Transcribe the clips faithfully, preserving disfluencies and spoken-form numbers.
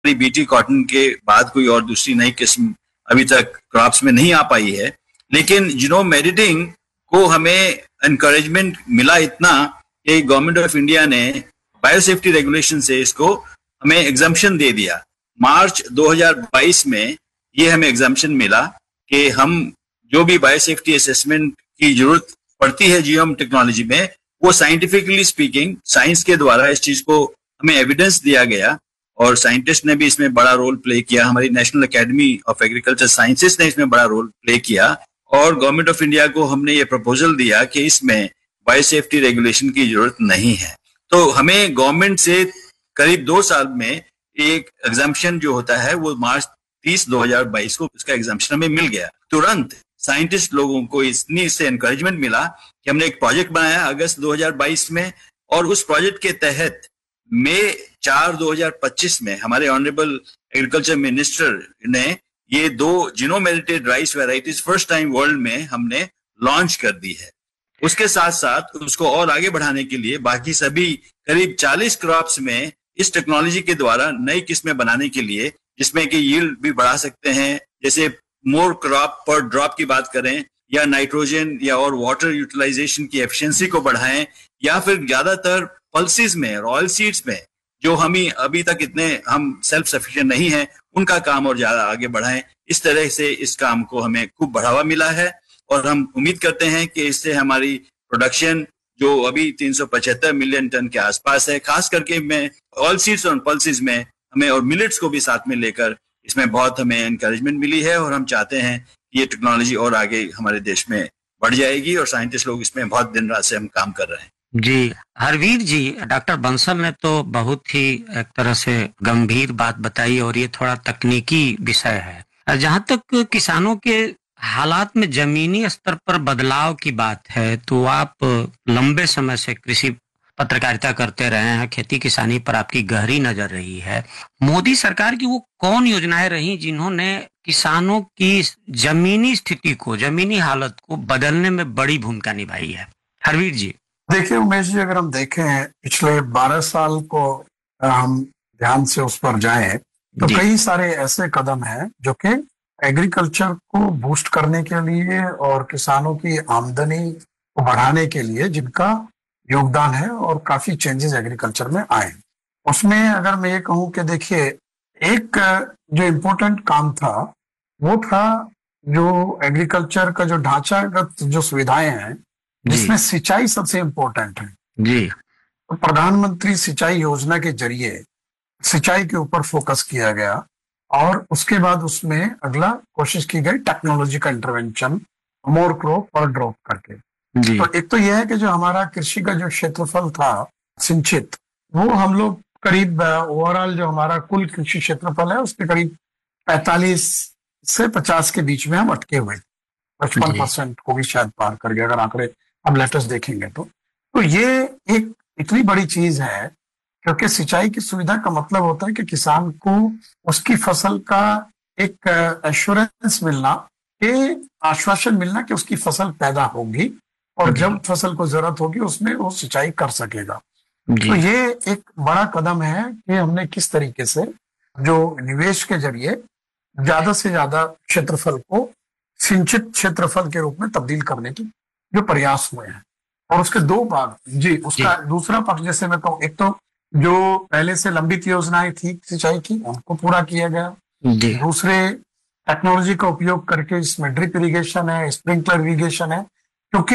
BT cotton के बाद कोई और दूसरी नई किस्म अभी तक क्रॉप्स में नहीं आ पाई है, लेकिन जीनोम एडिटिंग को हमें एनकरेजमेंट मिला इतना कि गवर्नमेंट ऑफ इंडिया ने बायोसेफ्टी रेगुलेशन से इसको हमें एग्जम्पशन दे दिया। मार्च दो हज़ार बाईस में ये हमें एग्जम्पशन मिला कि हम जो भी बायोसेफ्टी असेसमेंट की जरूरत पड़ती है जीनोम टेक्नोलॉजी में, वो साइंटिफिकली स्पीकिंग साइंस के द्वारा इस चीज को हमें एविडेंस दिया गया और साइंटिस्ट ने भी इसमें बड़ा रोल प्ले किया। हमारी national academy of agriculture sciences ने इसमें बड़ा रोल प्ले किया और गवर्नमेंट ऑफ इंडिया को हमने ये प्रपोजल दिया कि इसमें बायोसेफ्टी रेगुलेशन की जरूरत नहीं है। तो हमें गवर्नमेंट से करीब दो साल में एक एग्जाम्पशन जो होता है वो मार्च तीस दो हजार बाईस को इसका एग्जाम्पशन हमें मिल गया। तुरंत साइंटिस्ट लोगों को इतनी इससे एनकरेजमेंट मिला कि हमने एक प्रोजेक्ट बनाया अगस्त दो हज़ार बाईस में, और उस प्रोजेक्ट के तहत मई चार दो हज़ार पच्चीस में हमारे ऑनरेबल एग्रीकल्चर मिनिस्टर ने ये दो genome edited rice varieties first time world में हमने लॉन्च कर दी है। उसके साथ साथ उसको और आगे बढ़ाने के लिए बाकी सभी करीब चालीस क्रॉप्स में इस टेक्नोलॉजी के द्वारा नई किस्में बनाने के लिए, जिसमें कि यील्ड भी बढ़ा सकते हैं, जैसे मोर क्रॉप पर ड्रॉप की बात करें, या नाइट्रोजन या और वाटर यूटिलाइजेशन की एफिशिएंसी को बढ़ाएं, या फिर ज्यादातर पल्सेस में ऑयल सीड्स में जो हम ही अभी तक इतने हम सेल्फ सफिशिएंट नहीं हैं, उनका काम और ज्यादा आगे बढ़ाएं। इस तरह से इस काम को हमें खूब बढ़ावा मिला है और हम उम्मीद करते हैं कि इससे हमारी प्रोडक्शन जो अभी तीन सौ पचहत्तर मिलियन टन के आसपास है, खास करके में ऑयल सीड्स और पल्सेस में हमें, और मिलेट्स को भी साथ में लेकर इसमें बहुत हमें एनकरेजमेंट मिली है और हम चाहते हैं कि ये टेक्नोलॉजी और आगे हमारे देश में बढ़ जाएगी और साइंटिस्ट लोग इसमें बहुत दिन रात से हम काम कर रहे हैं। जी हरवीर जी, डॉक्टर बंसल ने तो बहुत ही एक तरह से गंभीर बात बताई और ये थोड़ा तकनीकी विषय है। जहाँ तक किसानों के हालात में जमीनी स्तर पर बदलाव की बात है, तो आप लंबे समय से कृषि पत्रकारिता करते रहे हैं, खेती किसानी पर आपकी गहरी नजर रही है। मोदी सरकार की वो कौन योजनाएं रही जिन्होंने किसानों की जमीनी स्थिति को, जमीनी हालत को बदलने में बड़ी भूमिका निभाई है? हरवीर जी। देखिए उमेश जी, अगर हम देखें पिछले बारह साल को हम ध्यान से उस पर जाएं तो कई सारे ऐसे कदम हैं जो कि एग्रीकल्चर को बूस्ट करने के लिए और किसानों की आमदनी को बढ़ाने के लिए जिनका योगदान है और काफी चेंजेस एग्रीकल्चर में आए। उसमें अगर मैं ये कहूँ कि देखिए एक जो इम्पोर्टेंट काम था वो था जो एग्रीकल्चर का जो ढांचागत जो सुविधाएं हैं जिसमें सिंचाई सबसे इम्पोर्टेंट है जी। तो प्रधानमंत्री सिंचाई योजना के जरिए सिंचाई के ऊपर फोकस किया गया और उसके बाद उसमें अगला कोशिश की गई टेक्नोलॉजी का इंटरवेंशन, मोर क्रॉप पर ड्रॉप करके जी। तो एक तो यह है कि जो हमारा कृषि का जो क्षेत्रफल था सिंचित, वो हम लोग करीब ओवरऑल जो हमारा कुल कृषि क्षेत्रफल है उसके करीब पैंतालीस से पचास के बीच में हम अटके हुए, पचपन परसेंट को भी शायद पार कर गए अगर आंकड़े अब लेटेस्ट देखेंगे तो। तो ये एक इतनी बड़ी चीज है क्योंकि सिंचाई की सुविधा का मतलब होता है कि किसान को उसकी फसल का एक एश्योरेंस मिलना, कि आश्वासन मिलना कि उसकी फसल पैदा होगी और जब फसल को जरूरत होगी उसमें वो सिंचाई कर सकेगा। तो ये एक बड़ा कदम है कि हमने किस तरीके से जो निवेश के जरिए ज्यादा से ज्यादा क्षेत्रफल को सिंचित क्षेत्रफल के रूप में तब्दील करने की जो प्रयास हुए हैं। और उसके दो भाग जी, उसका जी। दूसरा पक्ष जैसे मैं कहूँ, एक तो जो पहले से लंबित योजनाएं थी सिंचाई की उनको पूरा किया गया, दूसरे टेक्नोलॉजी का उपयोग करके इसमें ड्रिप इरिगेशन है, स्प्रिंकलर इरिगेशन है, क्योंकि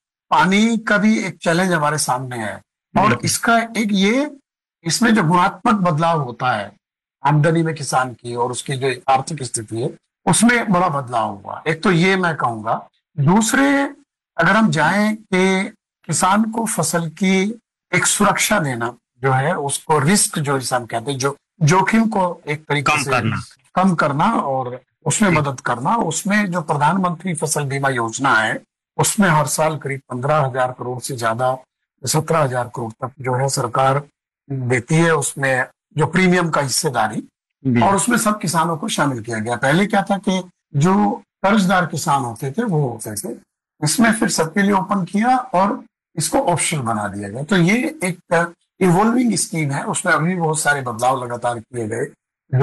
पानी का भी एक चैलेंज हमारे सामने है और इसका एक ये इसमें जो गुणात्मक बदलाव होता है आमदनी में किसान की और उसकी जो आर्थिक स्थिति है उसमें बड़ा बदलाव हुआ। एक तो ये मैं कहूंगा। दूसरे अगर हम जाएं कि किसान को फसल की एक सुरक्षा देना जो है, उसको रिस्क जो हम कहते हैं, जो जोखिम को एक तरीके से करना। कम करना और उसमें मदद करना, उसमें जो प्रधानमंत्री फसल बीमा योजना है उसमें हर साल करीब पंद्रह हजार करोड़ से ज्यादा सत्रह हजार करोड़ तक जो है सरकार देती है उसमें जो प्रीमियम का हिस्सेदारी, और उसमें सब किसानों को शामिल किया गया। पहले क्या था कि जो कर्जदार किसान होते थे वो होते थे, इसमें फिर सबके लिए ओपन किया और इसको ऑप्शनल बना दिया गया। तो ये एक इवॉल्विंग स्कीम है, उसमें अभी बहुत सारे बदलाव लगातार किए गए